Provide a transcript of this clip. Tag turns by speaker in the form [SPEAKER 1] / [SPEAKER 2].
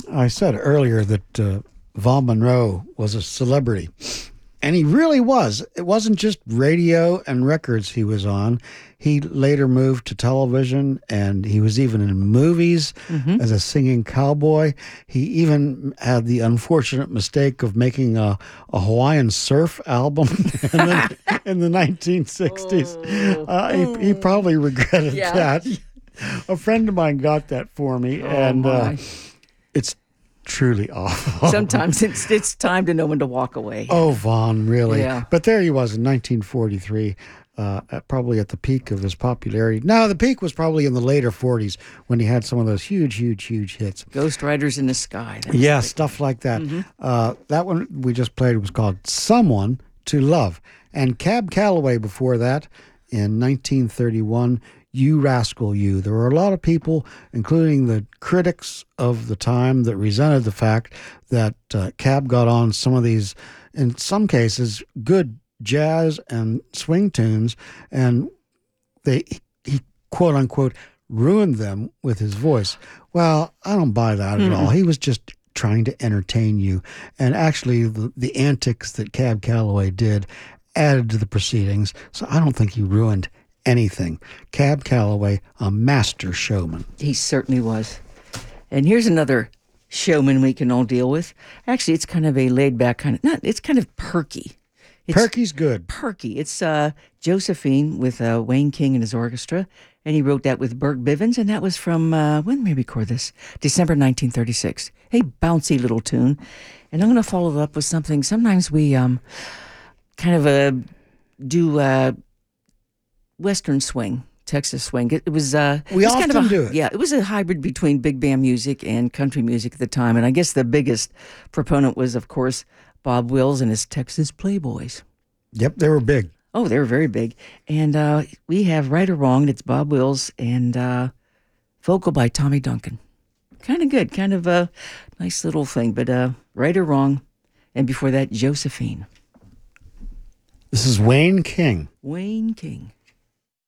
[SPEAKER 1] I said earlier that Vaughn Monroe was a celebrity, and he really was. It wasn't just radio and records he was on. He later moved to television, and he was even in movies as a singing cowboy. He even had the unfortunate mistake of making a Hawaiian surf album in the 1960s. He probably regretted that. A friend of mine got that for me, and it's truly awful.
[SPEAKER 2] Sometimes it's time to know when to walk away.
[SPEAKER 1] Oh, Vaughn, really?
[SPEAKER 2] Yeah.
[SPEAKER 1] But there he was in 1943, probably at the peak of his popularity. No, the peak was probably in the later 40s when he had some of those huge hits.
[SPEAKER 2] Ghost Riders in the Sky.
[SPEAKER 1] Yeah, stuff like that. That one we just played was called Someone to Love. And Cab Calloway before that, in 1931, You Rascal You. There were a lot of people, including the critics of the time, that resented the fact that Cab got on some of these, in some cases, good jazz and swing tunes, and he quote unquote ruined them with his voice. Well, I don't buy that at all. He was just trying to entertain you, and actually the antics that Cab Calloway did added to the proceedings. So I don't think he ruined anything. Cab Calloway, a master showman.
[SPEAKER 2] He certainly was. And here's another showman we can all deal with. Actually, it's kind of a laid-back it's kind of perky.
[SPEAKER 1] Perky's good.
[SPEAKER 2] Perky. It's Josephine with Wayne King and his orchestra, and he wrote that with Bert Bivens, and that was from, when did we record this? December 1936. A bouncy little tune. And I'm going to follow it up with something. Sometimes we kind of do Western swing, Texas swing. It was
[SPEAKER 1] We
[SPEAKER 2] it was
[SPEAKER 1] often do it.
[SPEAKER 2] Yeah, it was a hybrid between big band music and country music at the time. And I guess the biggest proponent was, of course, Bob Wills and his Texas Playboys.
[SPEAKER 1] Yep, they were big.
[SPEAKER 2] Oh, they were very big. And we have Right or Wrong, and it's Bob Wills, and vocal by Tommy Duncan. Kind of good, kind of a nice little thing. But Right or Wrong, and before that, Josephine.
[SPEAKER 1] This is Wayne King.
[SPEAKER 2] Wayne King.